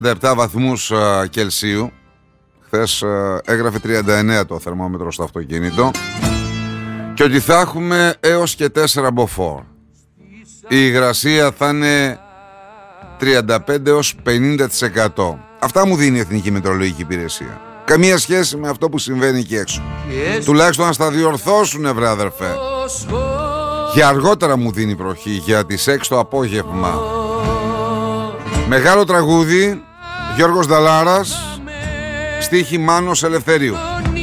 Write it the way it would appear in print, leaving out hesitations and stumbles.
37 βαθμούς Κελσίου. Χθες έγραφε 39 το θερμόμετρο στο αυτοκίνητο. Και ότι θα έχουμε έως και 4 μποφόρ. Η υγρασία θα είναι 35 έως 50%. Αυτά μου δίνει η Εθνική Μετεωρολογική Υπηρεσία. Καμία σχέση με αυτό που συμβαίνει εκεί έξω. Τουλάχιστον να στα διορθώσουνε, βρε αδερφέ. Και αργότερα μου δίνει προχή για τις 6 το απόγευμα. Μεγάλο τραγούδι, Γιώργος Νταλάρας, στίχη Μάνος Ελευθερίου.